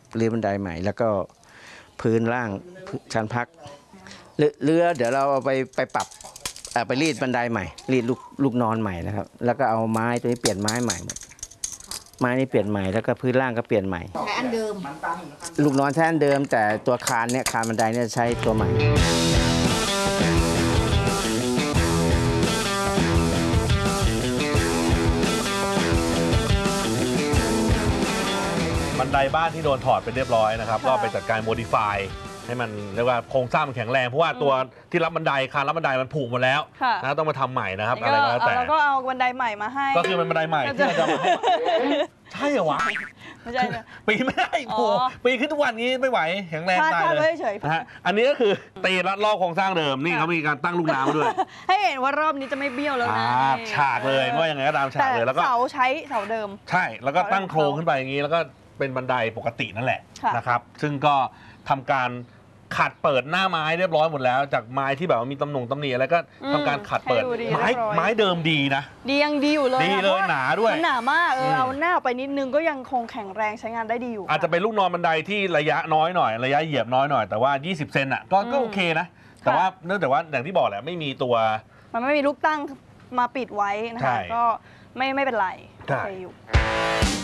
รื้อบันไดใหม่แล้วก็พื้นล่างชั้นพักเรือเดี๋ยวเราเอาไปปรับไปรีดบันไดใหม่รีดลูกนอนใหม่นะครับแล้วก็เอาไม้ตัวนี้เปลี่ยนไม้ใหม่ไม้นี่เปลี่ยนใหม่แล้วก็พื้นล่างก็เปลี่ยนใหม่ใช้อันเดิมลูกนอนใช้อันเดิมแต่ตัวคานเนี่ยคานบันไดเนี่ยใช้ตัวใหม่บันไดบ้านที่โดนถอดไปเรียบร้อยนะครับก็ไปจัดการโมดิฟายให้มันเรียกว่าโครงสร้างมันแข็งแรงเพราะว่าตัวที่รับบันไดคานรับบันไดมันผุหมดแล้วนะต้องมาทำใหม่นะครับอะไรก็แล้วแต่เราก็เอาบันไดใหม่มาให้ก็คือเป็นบันไดใหม่ที่เราจะใช่เหรอวะไม่ใช่ปีไม่ได้โผล่ปีขึ้นทุกวันนี้ไม่ไหวแข็งแรงตายเลยนะฮะอันนี้ก็คือตีรัดรอบโครงสร้างเดิมนี่เขามีการตั้งลูกน้ำด้วยให้เห็นว่ารอบนี้จะไม่เบี้ยวแล้วนะฉากเลยว่ายังไงก็ตามฉากเลยแล้วก็เสาใช้เสาเดิมใช่แล้วก็ตั้งโครงขึ้นไปอย่างนี้แล้วก็เป็นบันไดปกตินั่นแหละนะครับซึ่งก็ทำการขัดเปิดหน้าไม้เรียบร้อยหมดแล้วจากไม้ที่แบบว่ามีตำหนิอะไรก็ทำการขัดเปิดไม้เดิมดีนะดียังดีอยู่เลยดีเลยหนาด้วยมันหนามากเอาหน้าไปนิดนึงก็ยังคงแข็งแรงใช้งานได้ดีอยู่อาจจะเป็นลูกนอนบันไดที่ระยะน้อยหน่อยระยะเหยียบน้อยหน่อยแต่ว่า20 เซนอ่ะก็โอเคนะแต่ว่าเนื่องจากว่าอย่างที่บอกแหละไม่มีตัวมันไม่มีลูกตั้งมาปิดไว้นะคะก็ไม่เป็นไรโอเคอยู่